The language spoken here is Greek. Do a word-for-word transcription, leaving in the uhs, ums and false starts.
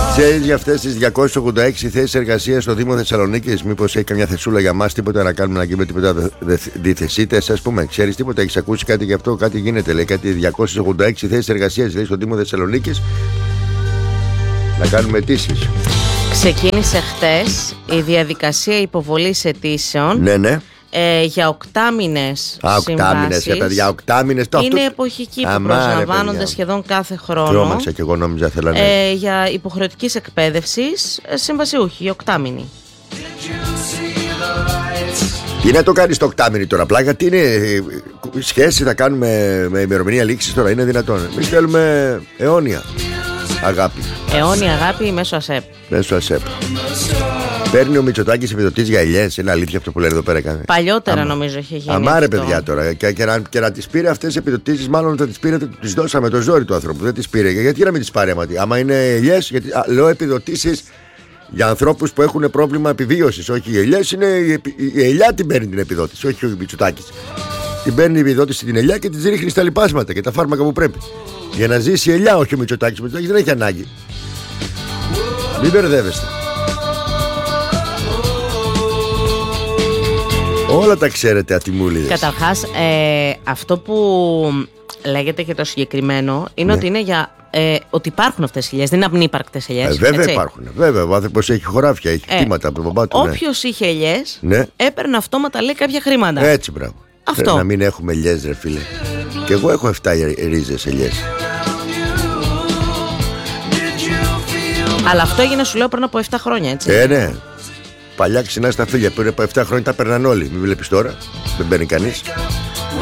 Ξέρεις για αυτές τις διακόσιες ογδόντα έξι θέσεις εργασίας στο Δήμο Θεσσαλονίκης? Μήπως έχει καμιά θεσούλα για μας, τίποτα να κάνουμε, να γίνουμε τίποτα διθεσίτες, ας πούμε? Ξέρεις τίποτα, έχεις ακούσει κάτι γι' αυτό? Κάτι γίνεται, λέει, κάτι διακόσιες ογδόντα έξι θέσεις εργασίας, λέει, στο Δήμο Θεσσαλονίκης. Να κάνουμε αιτήσεις. Ξεκίνησε χτες η διαδικασία υποβολής αιτήσεων. Ναι, ναι. Ε, για οκτάμινες Α, οκτάμινες, ε, παιδιά, οκτάμινες. Είναι αυτό... εποχική που Αμά, προσλαμβάνονται σχεδόν κάθε χρόνο. Τρόμαξα και εγώ νόμιζα θέλανε. Ε, για υποχρεωτικής εκπαίδευσης, ε, συμβασιούχοι, η οκτάμινη. Τι να το κάνεις το οκτάμινη τώρα, πλάκα? Τι είναι, σχέση θα κάνουμε με ημερομηνία λήξης τώρα? Είναι δυνατόν? Εμείς θέλουμε αιώνια αγάπη. Αιώνια αγάπη μέσω ΑΣΕΠ. Μέσω ΑΣΕΠ. Παίρνει ο Μητσοτάκης επιδοτήσεις για ελιές? Είναι αλήθεια αυτό που λένε εδώ πέρα? Παλιότερα Αμα... νομίζω είχε γίνει. Αμάρε παιδιά τώρα. Και, και, να, και να τις πήρε αυτές τις επιδοτήσεις, μάλλον θα τις πήρε, τις δώσαμε το ζόρι του άνθρωπου. Δεν τις πήρε. Γιατί να μην τις πάρει? Άμα, άμα είναι ελιές, γιατί α, λέω επιδοτήσεις για ανθρώπους που έχουν πρόβλημα επιβίωσης. Όχι, οι ελιές είναι. Η, η ελιά την παίρνει την επιδότηση, όχι ο Μητσοτάκης. Την παίρνει η επιδότηση την ελιά και τις ρίχνει στα λιπάσματα και τα φάρμακα που πρέπει. Για να ζήσει η ελιά, όχι ο Μητσοτάκης. Ο Μητσοτάκης δεν έχει ανάγκη. Μην μπερδεύεστε. Όλα τα ξέρετε, ατιμούλιδες. Καταρχάς, ε, αυτό που λέγεται και το συγκεκριμένο είναι, ναι, ότι είναι για ε, ότι υπάρχουν αυτές οι ελιές. Δεν είναι απνύπαρκτες ελιές. Ε, βέβαια έτσι? υπάρχουν. Βέβαια, ο άνθρωπος έχει χωράφια, έχει ε, κτήματα από τον μπαμπά του. Όποιος ναι. είχε ελιές, ναι, έπαιρνε αυτόματα, λέει, κάποια χρήματα. Έτσι, μπράβο. Αυτό. Να μην έχουμε ελιές, ρε φίλε. Και εγώ έχω επτά ρίζες ελιές. Αλλά αυτό έγινε, σου λέω, πριν από επτά χρόνια, έτσι. Ε, ναι. Παλιά ξυνά στα φίλια. Πριν από επτά χρόνια τα παίρναν όλοι. Μην βλέπεις τώρα. Δεν παίρνει κανείς.